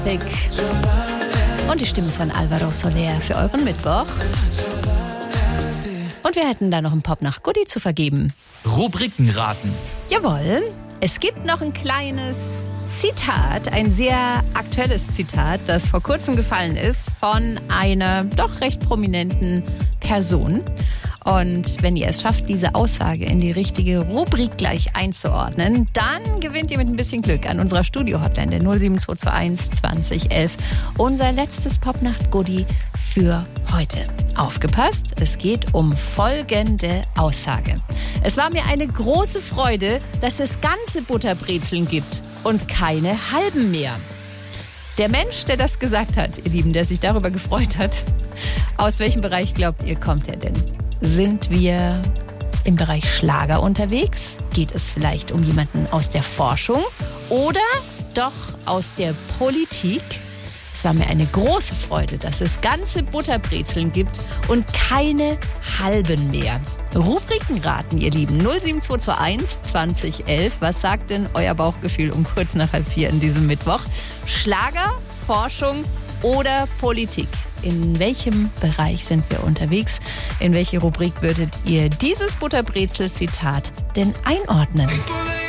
Und die Stimme von Alvaro Soler für euren Mittwoch. Und wir hätten da noch einen Pop-Nacht-Goodie zu vergeben. Rubrikenraten. Jawohl. Es gibt noch ein kleines Zitat, ein sehr aktuelles Zitat, das vor kurzem gefallen ist von einer doch recht prominenten Person. Und wenn ihr es schafft, diese Aussage in die richtige Rubrik gleich einzuordnen, dann gewinnt ihr mit ein bisschen Glück an unserer Studio-Hotline der 07221 2011 unser letztes Popnacht-Goodie für heute. Aufgepasst, es geht um folgende Aussage. Es war mir eine große Freude, dass es ganze Butterbrezeln gibt und keine halben mehr. Der Mensch, der das gesagt hat, ihr Lieben, der sich darüber gefreut hat, aus welchem Bereich glaubt ihr, kommt er denn? Sind wir im Bereich Schlager unterwegs? Geht es vielleicht um jemanden aus der Forschung oder doch aus der Politik? Es war mir eine große Freude, dass es ganze Butterbrezeln gibt und keine halben mehr. Rubrikenraten, ihr Lieben. 07221 2011. Was sagt denn euer Bauchgefühl um kurz nach 3:30 in diesem Mittwoch? Schlager, Forschung oder Politik? In welchem Bereich sind wir unterwegs? In welche Rubrik würdet ihr dieses Butterbrezel-Zitat denn einordnen?